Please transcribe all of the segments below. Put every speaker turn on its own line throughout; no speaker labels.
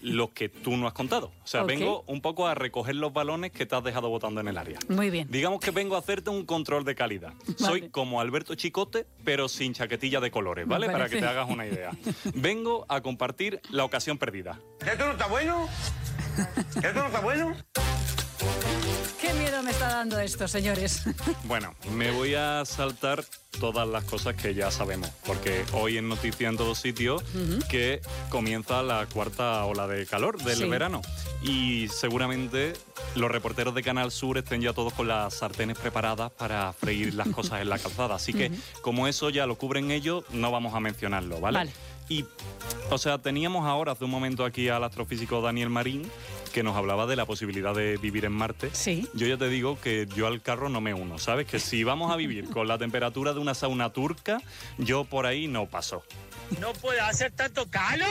los que tú no has contado. O sea, vengo un poco a recoger los balones que te has dejado botando en el área.
Muy bien.
Digamos que vengo a hacerte un control de calidad. Vale. Soy como Alberto Chicote, pero sin chaquetilla de colores, ¿vale? Para que te hagas una idea. Vengo a compartir la ocasión perdida.
¿Esto no está bueno? ¿Esto no está bueno?
¿Qué miedo me está dando esto, señores?
Bueno, me voy a saltar todas las cosas que ya sabemos, porque hoy es noticia en todos sitios que comienza la cuarta ola de calor del verano. Y seguramente los reporteros de Canal Sur estén ya todos con las sartenes preparadas para freír las cosas en la calzada. Así que, como eso ya lo cubren ellos, no vamos a mencionarlo, ¿vale? Y, o sea, teníamos ahora hace un momento aquí al astrofísico Daniel Marín, que nos hablaba de la posibilidad de vivir en Marte.
Sí.
Yo ya te digo que yo al carro no me uno, ¿sabes? Que si vamos a vivir con la temperatura de una sauna turca, yo por ahí no paso.
¡No puede hacer tanto calor!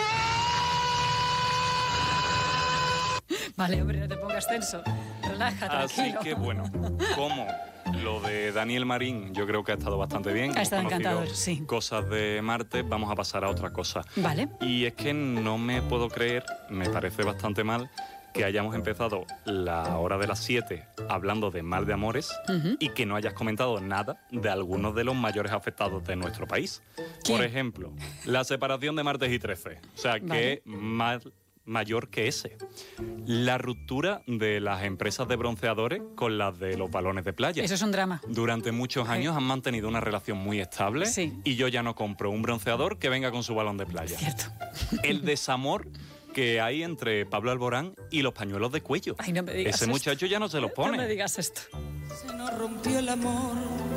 Vale, hombre, no te pongas tenso. Relaja, tranquilo.
Así que, bueno, como lo de Daniel Marín yo creo que ha estado bastante bien.
Ha estado encantador, sí.
Cosas de Marte, vamos a pasar a otra cosa.
Vale.
Y es que no me puedo creer, me parece bastante mal, que hayamos empezado la hora de las 7 hablando de mal de amores y que no hayas comentado nada de algunos de los mayores afectados de nuestro país.
¿Quién?
Por ejemplo, la separación de Martes y 13. O sea, que mayor que ese. La ruptura de las empresas de bronceadores con las de los balones de playa.
Eso es un drama.
Durante muchos años han mantenido una relación muy estable y yo ya no compro un bronceador que venga con su balón de playa.
Cierto.
El desamor que hay entre Pablo Alborán y los pañuelos de cuello.
Ay, no me digas
Ese
esto.
muchacho ya no se los pone.
No me digas esto.
Se nos rompió el amor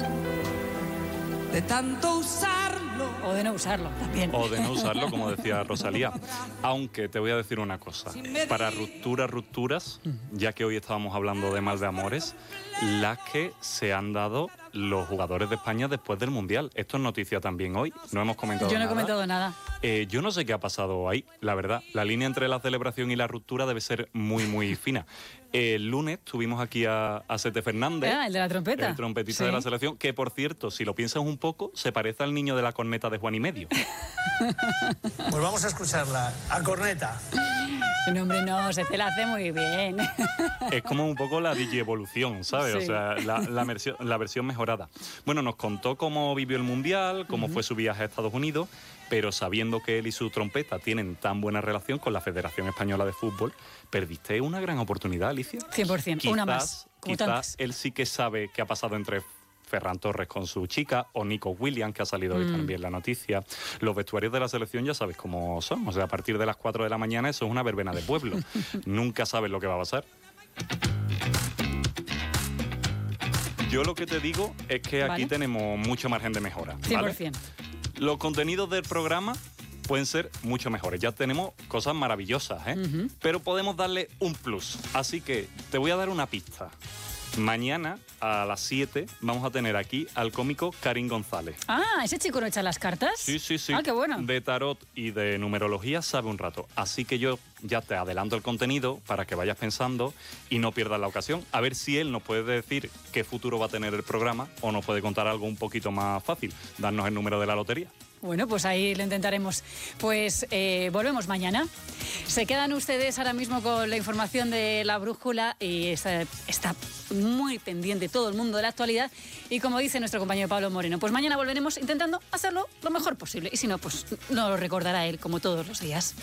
de tanto usarlo.
O de no usarlo, también.
O de no usarlo, como decía Rosalía. Aunque te voy a decir una cosa. Para rupturas, ya que hoy estábamos hablando de mal de amores, las que se han dado los jugadores de España después del Mundial. Esto es noticia también hoy. No hemos comentado nada.
Yo no he comentado nada.
Yo no sé qué ha pasado ahí, la verdad. La línea entre la celebración y la ruptura debe ser muy, muy fina. El lunes tuvimos aquí a Sete Fernández.
Ah, el de la trompeta.
El trompetista de la selección, que por cierto, si lo piensas un poco, se parece al niño de la corneta de Juan y Medio.
Pues vamos a escucharla. A corneta.
No, hombre, no, se te la hace muy bien.
Es como un poco la digievolución, ¿sabes?
Sí.
O sea, la versión mejorada. Bueno, nos contó cómo vivió el Mundial, cómo fue su viaje a Estados Unidos, pero sabiendo que él y su trompeta tienen tan buena relación con la Federación Española de Fútbol, perdiste una gran oportunidad, Alicia.
100%, una más.
Quizás él sí que sabe qué ha pasado entre Ferran Torres con su chica, o Nico Williams, que ha salido hoy también la noticia. Los vestuarios de la selección ya sabes cómo son. O sea, a partir de las 4 de la mañana eso es una verbena de pueblo. Nunca sabes lo que va a pasar. Yo lo que te digo es que aquí tenemos mucho margen de mejora, ¿vale?
100%.
Los contenidos del programa pueden ser mucho mejores. Ya tenemos cosas maravillosas, pero podemos darle un plus. Así que te voy a dar una pista. Mañana a las 7 vamos a tener aquí al cómico Karim González.
Ah, ¿ese chico no echa las cartas?
Sí.
Ah, qué bueno.
De tarot y de numerología sabe un rato. Así que yo ya te adelanto el contenido para que vayas pensando y no pierdas la ocasión. A ver si él nos puede decir qué futuro va a tener el programa o nos puede contar algo un poquito más fácil. Darnos el número de la lotería.
Bueno, pues ahí lo intentaremos. Pues volvemos mañana. Se quedan ustedes ahora mismo con la información de la brújula y está muy pendiente todo el mundo de la actualidad. Y como dice nuestro compañero Pablo Moreno, pues mañana volveremos intentando hacerlo lo mejor posible. Y si no, pues no lo recordará él como todos los días.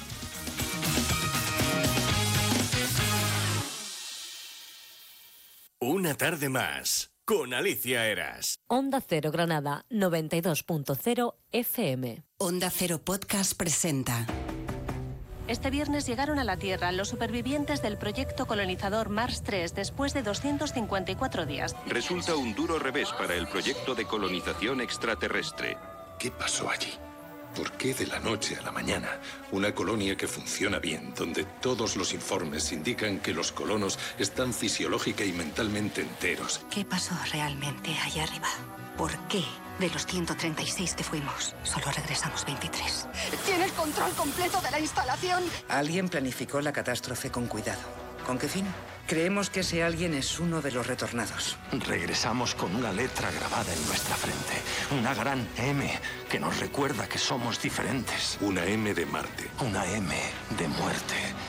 Una tarde más con Alicia Eras.
Onda Cero Granada 92.0 FM.
Onda Cero Podcast presenta.
Este viernes llegaron a la Tierra los supervivientes del proyecto colonizador Mars 3 después de 254 días.
Resulta un duro revés para el proyecto de colonización extraterrestre.
¿Qué pasó allí? ¿Por qué de la noche a la mañana una colonia que funciona bien, donde todos los informes indican que los colonos están fisiológica y mentalmente enteros?
¿Qué pasó realmente allá arriba? ¿Por qué de los 136 que fuimos solo regresamos 23?
¿Tiene el control completo de la instalación?
Alguien planificó la catástrofe con cuidado. ¿Con qué fin? Creemos que ese alguien es uno de los retornados.
Regresamos con una letra grabada en nuestra frente. Una gran M que nos recuerda que somos diferentes.
Una M de Marte.
Una M de muerte.